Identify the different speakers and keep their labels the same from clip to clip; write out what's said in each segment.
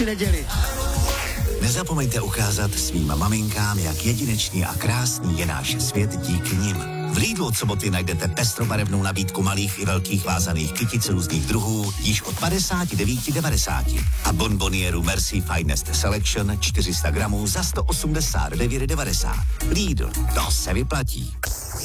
Speaker 1: Krásný neděli.
Speaker 2: Nezapomeňte ukázat svým maminkám, jak jedinečný a krásný je náš svět díky nim. V Lidlu od soboty najdete pestrobarevnou nabídku malých i velkých vázaných kytic různých druhů již od 59,90 a bonbonieru Merci Finest Selection 400 gramů za 189,90. Lidl, to se vyplatí.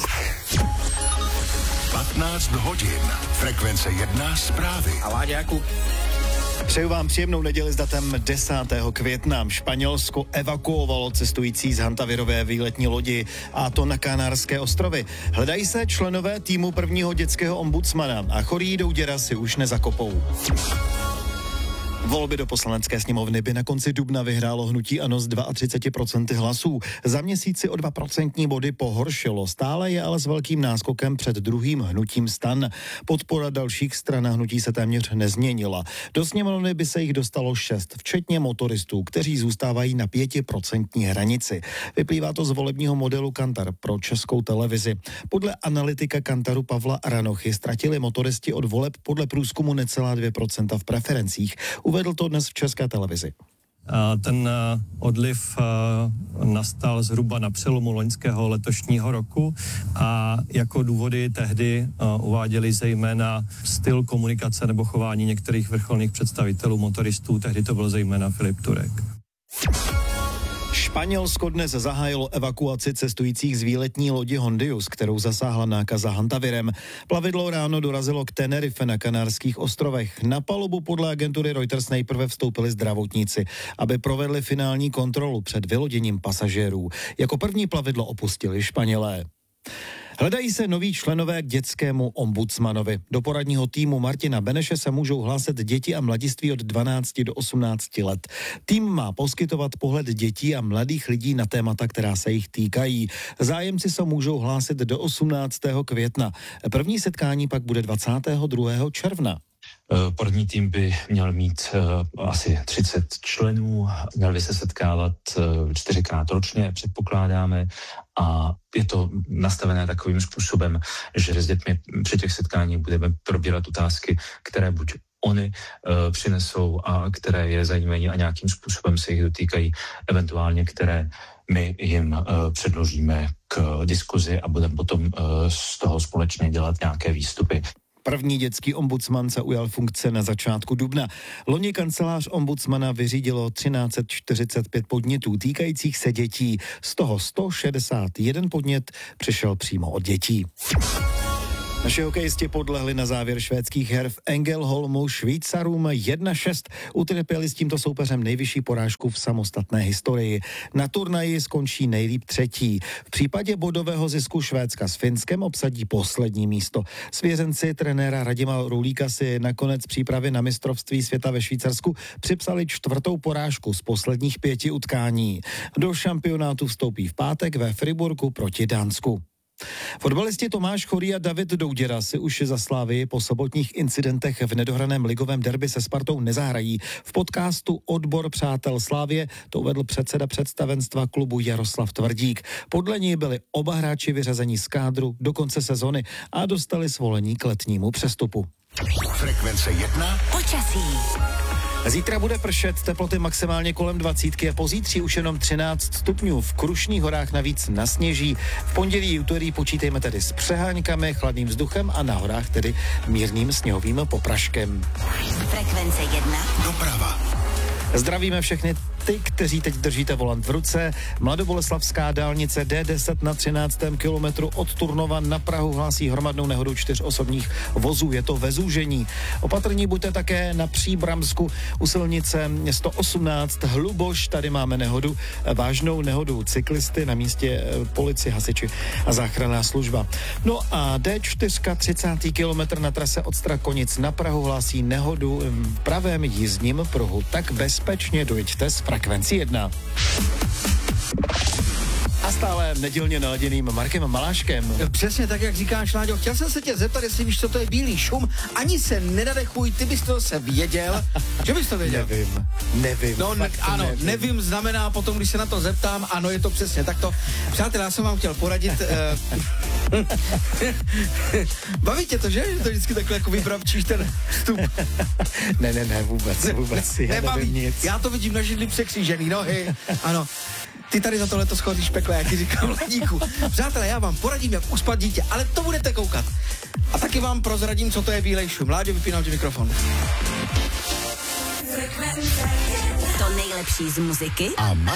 Speaker 3: 15 hodin. Frekvence 1 zprávy.
Speaker 1: A Láďa Jakub.
Speaker 4: Přeju vám příjemnou neděli s datem 10. května. Španělsko evakuovalo cestující z Hantavirové výletní lodi, a to na Kanárské ostrovy. Hledají se členové týmu prvního dětského ombudsmana a chorý douděra si už nezakopou. Volby do Poslanecké sněmovny by na konci dubna vyhrálo hnutí ANO z 32% hlasů. Za měsíc si o 2% body pohoršilo. Stále je ale s velkým náskokem před druhým hnutím STAN. Podpora dalších stran a hnutí se téměř nezměnila. Do sněmovny by se jich dostalo 6, včetně motoristů, kteří zůstávají na 5% hranici. Vyplývá to z volebního modelu Kantar pro Českou televizi. Podle analytika Kantaru Pavla Ranochy ztratili motoristi od voleb podle průzkumu necelá 2% v preferencích. Uvedl to dnes v České televizi.
Speaker 5: Ten odliv nastal zhruba na přelomu loňského letošního roku a jako důvody tehdy uváděli zejména styl komunikace nebo chování některých vrcholných představitelů motoristů. Tehdy to byl zejména Filip Turek.
Speaker 4: Španělsko dnes zahájilo evakuaci cestujících z výletní lodi Hondius, kterou zasáhla nákaza Hantavirem. Plavidlo ráno dorazilo k Tenerife na Kanárských ostrovech. Na palubu podle agentury Reuters nejprve vstoupili zdravotníci, aby provedli finální kontrolu před vyloděním pasažérů. Jako první plavidlo opustili Španělé. Hledají se noví členové k dětskému ombudsmanovi. Do poradního týmu Martina Beneše se můžou hlásit děti a mladiství od 12 do 18 let. Tým má poskytovat pohled dětí a mladých lidí na témata, která se jich týkají. Zájemci se můžou hlásit do 18. května. První setkání pak bude 22. června.
Speaker 6: Poradní tým by měl mít asi 30 členů, měl by se setkávat 4krát ročně, předpokládáme, a je to nastavené takovým způsobem, že s dětmi při těch setkáních budeme probírat otázky, které buď oni přinesou a které je zajímají a nějakým způsobem se jich dotýkají, eventuálně které my jim předložíme k diskuzi a budeme potom z toho společně dělat nějaké výstupy.
Speaker 4: První dětský ombudsman se ujal funkce na začátku dubna. Loni kancelář ombudsmana vyřídilo 1345 podnětů týkajících se dětí. Z toho 161 podnět přišel přímo od dětí. Naši hokejisti podlehli na závěr švédských her v Ängelholmu Švýcarům 1-6. Utrpěli s tímto soupeřem nejvyšší porážku v samostatné historii. Na turnaji skončí nejlíp třetí. V případě bodového zisku Švédska s Finskem obsadí poslední místo. Svěřenci trenéra Radima Rulíka si nakonec přípravy na mistrovství světa ve Švýcarsku připsali 4. porážku z posledních 5 utkání. Do šampionátu vstoupí v pátek ve Friburgu proti Dánsku. Fotbalisti Tomáš Chorý a David Douděra si už za Slávii po sobotních incidentech v nedohraném ligovém derby se Spartou nezahrají. V podcastu Odbor přátel Slávie to uvedl předseda představenstva klubu Jaroslav Tvrdík. Podle něj byli oba hráči vyřazeni z kádru do konce sezony a dostali svolení k letnímu přestupu.
Speaker 3: Frekvence 1.
Speaker 7: Počasí.
Speaker 4: Zítra bude pršet, teploty maximálně kolem 20 a pozítří už jenom 13 stupňů. V Krušných horách navíc nasněží. V pondělí i úterý počítejme tedy s přeháňkami, chladným vzduchem a na horách tedy mírným sněhovým popraškem.
Speaker 7: Frekvence 1.
Speaker 3: Doprava.
Speaker 4: Zdravíme všechny ty, kteří teď držíte volant v ruce. Mladoboleslavská dálnice D10 na 13. kilometru od Turnova na Prahu hlásí hromadnou nehodu 4 osobních vozů. Je to ve zúžení. Opatrní buďte také na Příbramsku u silnice 118 Hluboš. Tady máme nehodu, vážnou nehodu cyklisty, na místě policie, hasiči a záchranná služba. No a D4 30. kilometr na trase od Strakonic na Prahu hlásí nehodu v pravém jízdním pruhu. Tak bezpečně dojeďte s frekvencí 1. A stále nedělně naladěným Markem Maláškem.
Speaker 1: Přesně tak, jak říkáš, Láďo. Chtěl jsem se tě zeptat, jestli víš, co to je bílý šum. Ani se nenadechuj, ty bys to se věděl. Že bys to věděl?
Speaker 4: Nevím.
Speaker 1: No ano, nevím znamená potom, když se na to zeptám, ano, je to přesně takto. Přátelé, já jsem vám chtěl poradit. Baví tě to, že? Že to vždycky takhle jako vybravčíš ten vstup.
Speaker 4: Ne, vůbec. Já nevím nic.
Speaker 1: Já to vidím na židli překřížený nohy. Ano. Ty tady za tohleto schodíš pekle, jak ti říkám, Ladíku. Přátelé, já vám poradím, jak uspat dítě, ale to budete koukat. A taky vám prozradím, co to je bílej šum. Láďo, vypínám ti mikrofon.
Speaker 7: To nejlepší z muziky
Speaker 3: A